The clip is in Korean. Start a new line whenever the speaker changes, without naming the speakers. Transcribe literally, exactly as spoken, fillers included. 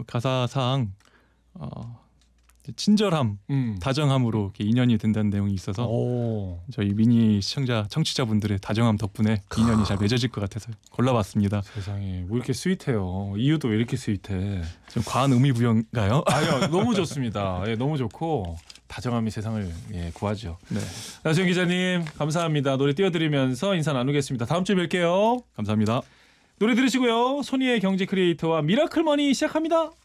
가사상 어, 친절함,
음.
다정함으로 이렇게 인연이 된다는 내용이 있어서
오.
저희 미니 시청자 청취자분들의 다정함 덕분에 인연이 잘 맺어질 것 같아서 골라봤습니다.
세상에 뭐 이렇게 스윗해요. 이유도 왜 이렇게 스윗해?
좀 과한 의미 부여인가요?
아니요, 너무 좋습니다. 예, 너무 좋고 다정함이 세상을 예, 구하죠.
네,
나수영 기자님 감사합니다. 노래 띄워드리면서 인사 나누겠습니다. 다음 주에 뵐게요.
감사합니다.
노래 들으시고요. 소니의 경제 크리에이터와 미라클 머니 시작합니다.